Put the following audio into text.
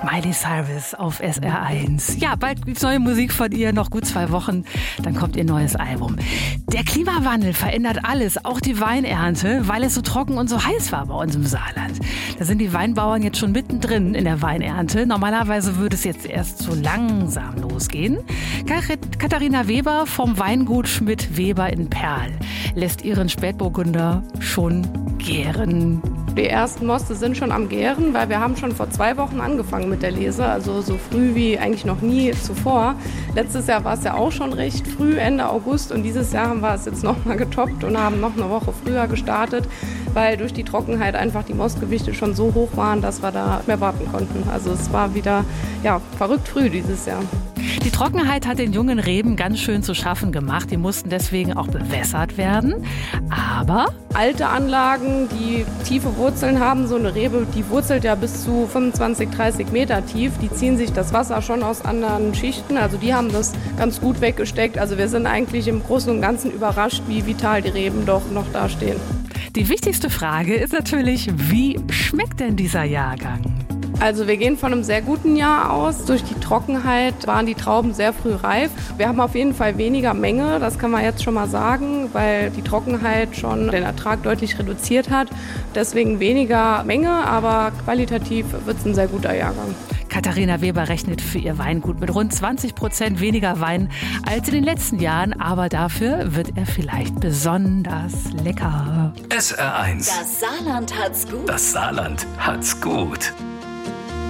Miley Cyrus auf SR1. Ja, bald gibt's neue Musik von ihr, noch gut 2 Wochen, dann kommt ihr neues Album. Der Klimawandel verändert alles, auch die Weinernte, weil es so trocken und so heiß war bei uns im Saarland. Da sind die Weinbauern jetzt schon mittendrin in der Weinernte. Normalerweise würde es jetzt erst so langsam losgehen. Katharina Weber vom Weingut Schmidt-Weber in Perl lässt ihren Spätburgunder schon gären. Die ersten Moste sind schon am Gären, weil wir haben schon vor 2 Wochen angefangen mit der Lese, also so früh wie eigentlich noch nie zuvor. Letztes Jahr war es ja auch schon recht früh, Ende August, und dieses Jahr haben wir es jetzt nochmal getoppt und haben noch eine Woche früher gestartet, weil durch die Trockenheit einfach die Mostgewichte schon so hoch waren, dass wir da mehr warten konnten. Also es war wieder verrückt früh dieses Jahr. Die Trockenheit hat den jungen Reben ganz schön zu schaffen gemacht. Die mussten deswegen auch bewässert werden. Aber alte Anlagen, die tiefe Wurzeln haben, so eine Rebe, die wurzelt ja bis zu 25, 30 Meter tief. Die ziehen sich das Wasser schon aus anderen Schichten. Also die haben das ganz gut weggesteckt. Also wir sind eigentlich im Großen und Ganzen überrascht, wie vital die Reben doch noch da stehen. Die wichtigste Frage ist natürlich, wie schmeckt denn dieser Jahrgang? Also wir gehen von einem sehr guten Jahr aus. Durch die Trockenheit waren die Trauben sehr früh reif. Wir haben auf jeden Fall weniger Menge, das kann man jetzt schon mal sagen, weil die Trockenheit schon den Ertrag deutlich reduziert hat. Deswegen weniger Menge, aber qualitativ wird es ein sehr guter Jahrgang. Katharina Weber rechnet für ihr Weingut mit rund 20% weniger Wein als in den letzten Jahren, aber dafür wird er vielleicht besonders lecker. SR1. Das Saarland hat's gut. Das Saarland hat's gut.